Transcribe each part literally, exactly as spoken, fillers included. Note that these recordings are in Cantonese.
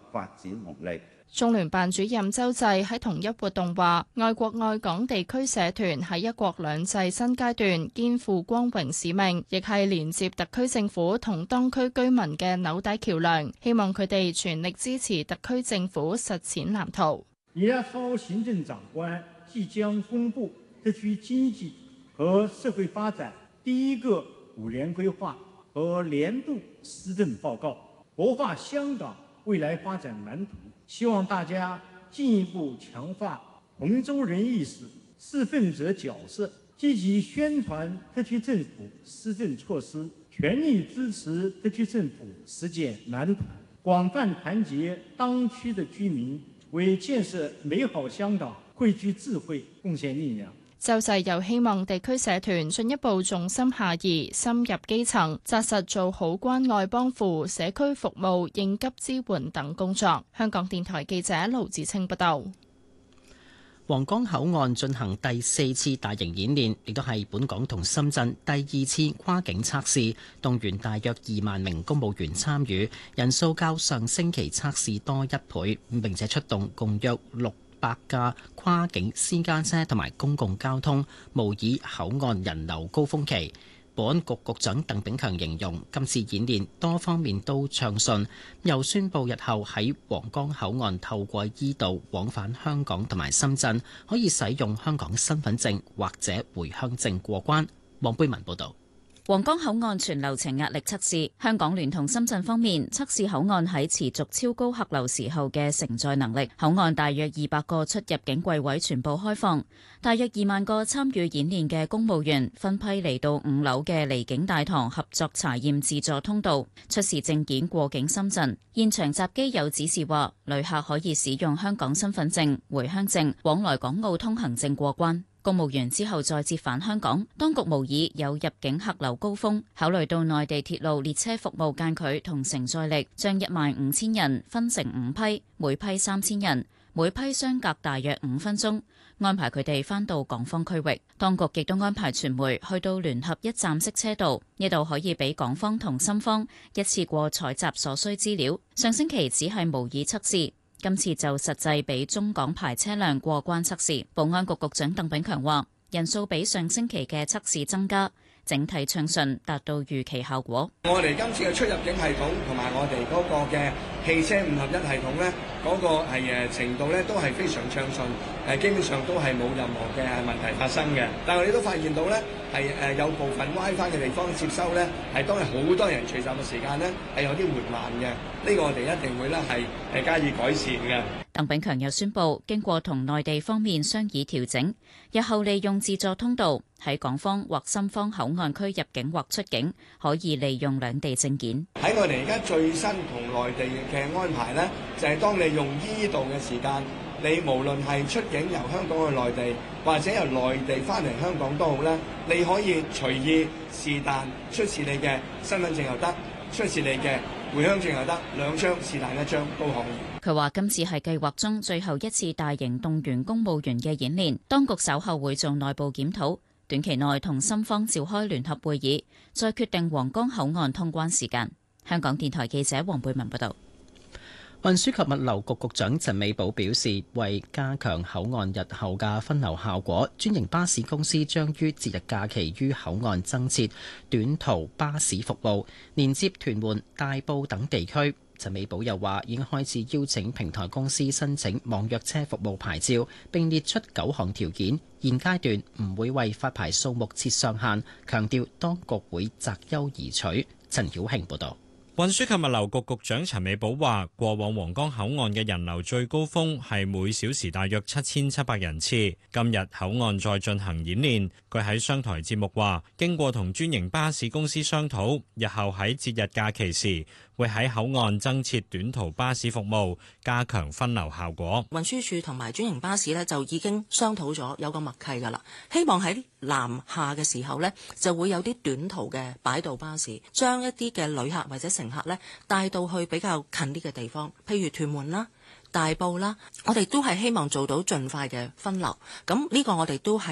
發展紅利。 中聯辦主任周濟喺同一活動話，愛國愛港地區社團喺一國兩制新階段肩負光榮使命，亦係連接特區政府同當區居民嘅紐帶橋樑。希望佢哋全力支持特區政府實踐藍圖。 一號行政長官即將公布特區經濟和社會發展第一個五年規劃和年度施政報告，擘畫香港未來發展藍圖。希望大家進一步強化同州人意識、示範者角色，積極宣傳特區政府施政措施，全力支持特區政府實踐藍圖，廣泛團結當區的居民，為建設美好香港匯聚智慧、貢獻力量。 周濟又希望地區社團進一步重心下移，深入基層，紮實做好關愛幫扶、社區服務、應急支援等工作。香港電台記者盧子清報道。 皇崗口岸進行第四次大型演練，亦都係本港同深圳第二次跨境測試，動員大約二萬名公務員參與，人數較上星期測試多一倍，並且出動共約六百架跨境私家車同埋公共交通，模擬口岸人流高峰期。保安局局長鄧炳強形容今次演練多方面都暢順，又宣布日後喺皇崗口岸透過 E 道往返香港同埋深圳，可以使用香港身份證或者回鄉證過關。黃貝文報導。 皇崗口岸全流程壓力測試，香港聯同深圳方面測試口岸喺持續超高客流時候嘅承載能力。口岸大約二百個出入境櫃位全部開放，大約二萬個參與演練嘅公務員分批嚟到五樓嘅離境大堂合作查驗自助通道，出示證件過境深圳。現場閘機有指示話，旅客可以使用香港身份證、回鄉證往來港澳通行證過關。公務員之後再折返香港，當局模擬有入境客流高峰，考慮到內地鐵路列車服務間距同承載力，將一萬五千人分成五批，每批三千人，每批相隔大約五分鐘，安排佢哋返到港方區域。當局亦都安排傳媒去到聯合一站式車道，呢度可以俾港方同深方一次過採集所需資料。上星期只係模擬測試，今次就實際俾中港牌車輛過關測試。保安局局長鄧炳強話，人數比上星期嘅測試增加，整體暢順，達到預期效果。 我哋今次嘅出入境系統同埋我哋嗰個嘅汽車五合一系統咧，嗰個係誒程度咧都係非常暢順，誒基本上都係冇任何嘅問題發生嘅。但係我哋都發現到咧，係誒有部分 WiFi 嘅地方接收咧，係當係好多人聚集嘅時間咧，係有啲緩慢嘅。呢個我哋一定會咧係誒加以改善嘅。 鄧炳強又宣布，經過同內地方面商議調整，日後利用自助通道喺港方或深方口岸區入境或出境，可以利用兩地證件。 喺我哋而家最新同內地嘅安排呢，就係當你用 E 道嘅時間，你無論係出境由香港去內地，或者由內地翻嚟香港都好咧，你可以隨意是但出示你嘅身份證又得，出示你嘅回鄉證又得，兩張是但一張都可以。 佢話今次係計劃中最後一次大型動員公務員嘅演練，當局稍後會做內部檢討，短期內同深方召開聯合會議，再決定皇崗口岸通關時間。香港電台記者黃貝文報道。 運輸及物流局局長陳美寶表示，為加強口岸日後嘅分流效果，專營巴士公司將於節日假期於口岸增設短途巴士服務，連接屯門、大埔等地區。陳美寶又話，已經開始邀請平台公司申請網約車服務牌照，並列出九項條件。現階段唔會為發牌數目設上限，強調當局會擇優而取。陳曉慶報導。 運輸及物流局局長陳美寶話，過往皇崗口岸嘅人流最高峰係每小時大約七千七百人次，今日口岸再進行演練。佢喺商台節目話，經過同專營巴士公司商討，日後喺節日假期時會喺口岸增設短途巴士服務，加強分流效果。 運輸署同埋專營巴士呢就已經商討咗，有個默契㗎啦。希望喺南下嘅時候呢，就會有啲短途嘅擺渡巴士，將一啲嘅旅客或者乘客呢帶到去比較近啲嘅地方，譬如屯門啦、大埔啦，我哋都係希望做到盡快嘅分流。咁呢個我哋都係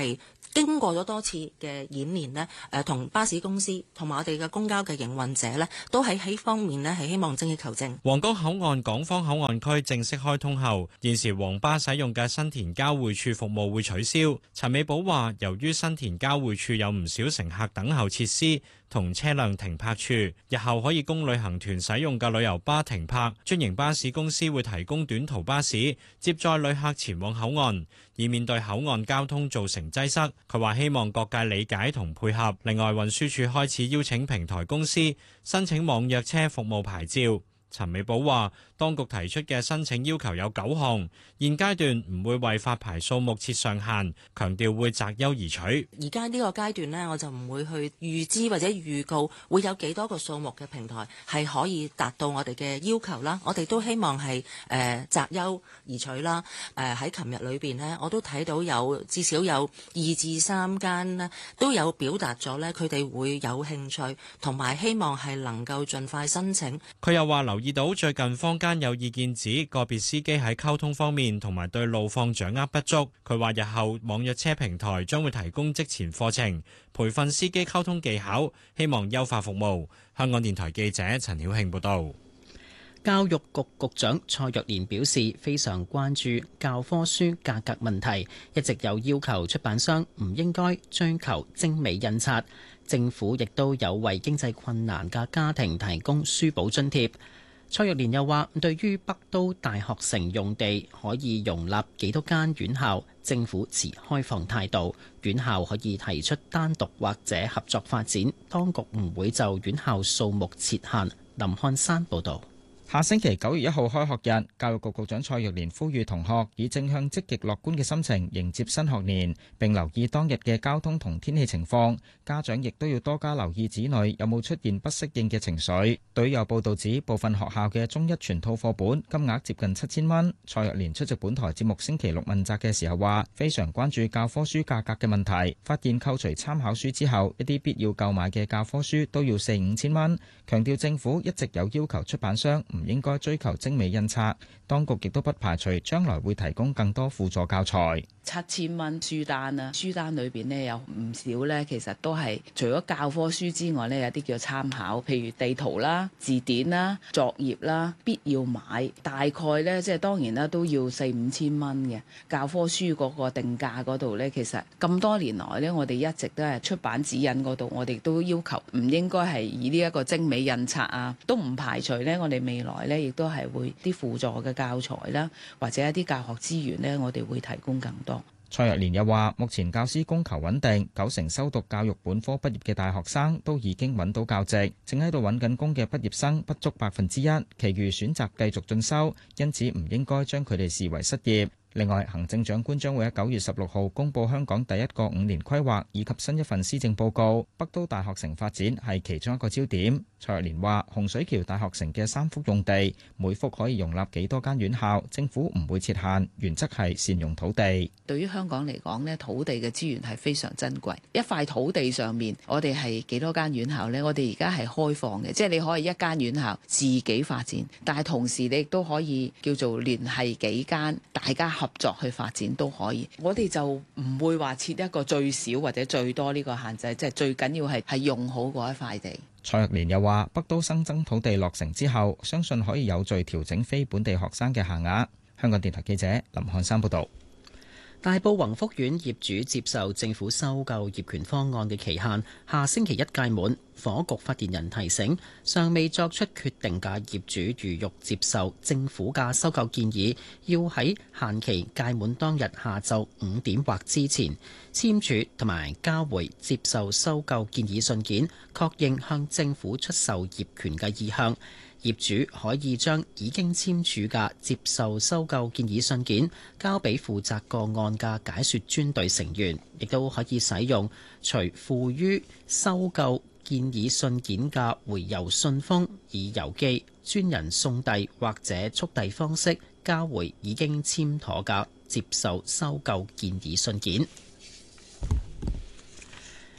經過咗多次嘅演練呢，誒同巴士公司同埋我哋嘅公交嘅營運者呢，都喺喺方面呢係希望精益求精。 皇崗口岸港方口岸區正式開通後，現時黃巴使用嘅新田交匯處服務會取消。陳美寶話，由於新田交匯處有唔少乘客等候設施同車輛停泊處，日後可以供旅行團使用嘅旅遊巴停泊。專營巴士公司會提供短途巴士接載旅客前往口岸，以免對口岸交通造成擠塞。佢話希望各界理解同配合。另外，運輸署開始邀請平台公司申請網約車服務牌照。陳美寶話，當局提出嘅申請要求有九項，現階段唔會為發牌數目設上限，強調會擇優而取。 而家呢個階段呢，我就唔會去預知或者預告會有幾多個數目嘅平台係可以達到我哋嘅要求啦。我哋都希望係誒擇優而取啦。誒喺琴日裏邊呢，我都睇到有至少有二至三間呢都有表達咗呢，佢哋會有興趣同埋希望係能夠盡快申請。 佢又話留意到最近坊間有意見指個別司機喺溝通方面同埋對路況掌握不足。佢話日後網約車平台將會提供職前課程，培訓司機溝通技巧，希望優化服務。香港電台記者陳曉慶報導。 教育局局長蔡若蓮表示，非常關注教科書價格問題，一直有要求出版商唔應該追求精美印刷。政府亦都有為經濟困難嘅家庭提供書簿津貼。蔡若蓮又話，對於北都大學城用地可以容納幾多間院校，政府持開放態度，院校可以提出單獨或者合作發展，當局唔會就院校數目設限。林漢山報導。 下星期九月一號開學日，教育局局長蔡若蓮呼籲同學以正向積極樂觀嘅心情迎接新學年，並留意當日嘅交通同天氣情況。家長亦都要多加留意子女有冇出現不適應嘅情緒。對於有報道指部分學校嘅中一全套課本金額接近七千蚊，蔡若蓮出席本台節目星期六問責嘅時候話，非常關注教科書價格嘅問題，發現扣除參考書之後，一啲必要購買嘅教科書都要四五千蚊，強調政府一直有要求出版商唔應該追求精美印刷，當局亦都不排除將來會提供更多輔助教材。 七千蚊書單啊，書單裏邊呢有唔少呢，其實都係除咗教科書之外呢，有啲叫參考，譬如地圖啦、字典啦、作業啦，必要買。大概呢，即係當然啦，都要四五千蚊嘅教科書嗰個定價嗰度呢，其實咁多年來呢，我哋一直都係出版指引嗰度，我哋都要求唔應該係以呢一個精美印刷啊，都唔排除呢，我哋未來呢亦都係會啲輔助嘅教材啦，或者一啲教學資源呢，我哋會提供更多。 蔡若蓮又話，目前教師供求穩定，九成修讀教育本科畢業嘅大學生都已經揾到教職，正喺度揾緊工嘅畢業生不足百分之一，其餘選擇繼續進修，因此唔應該將佢哋視為失業。另外，行政長官將會喺九月十六號公佈香港第一個五年規劃以及新一份施政報告，北都大學城發展係其中一個焦點。蔡若蓮話，洪水橋大學城嘅三幅用地，每幅可以容納幾多間院校，政府唔會設限，原則係善用土地。 對於香港嚟講呢，土地嘅資源係非常珍貴。一塊土地上面，我哋係幾多間院校呢？我哋而家係開放嘅，即係你可以一間院校自己發展，但係同時你亦都可以叫做聯繫幾間，大家合作去發展都可以。我哋就唔會話設一個最少或者最多呢個限制，即係最緊要係係用好嗰一塊地。 蔡若蓮又話，北都新增土地落成之後，相信可以有序調整非本地學生嘅限額。香港電台記者林漢山報導。 大埔宏福苑業主接受政府收購業權方案嘅期限下星期一屆滿，房屋局發言人提醒，尚未作出決定嘅業主如欲接受政府嘅收購建議，要喺限期屆滿當日下晝五點或之前簽署同埋交回接受收購建議信件，確認向政府出售業權嘅意向。業主可以將已經簽署嘅接受收購建議信件交俾負責個案嘅解說專隊成員，亦都可以使用除附於收購建議信件嘅回郵信封，以郵寄、專人送遞或者速遞方式交回已經簽妥嘅接受收購建議信件。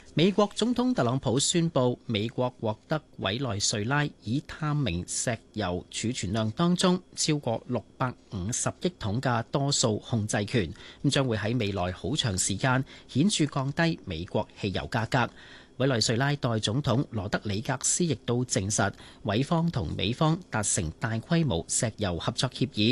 美國總統特朗普宣布，美國獲得委內瑞拉已探明石油儲存量當中超過六百五十億桶嘅多數控制權，咁將會喺未來好長時間顯著降低美國汽油價格。委內瑞拉代總統羅德里格斯亦都證實，委方同美方達成大規模石油合作協議。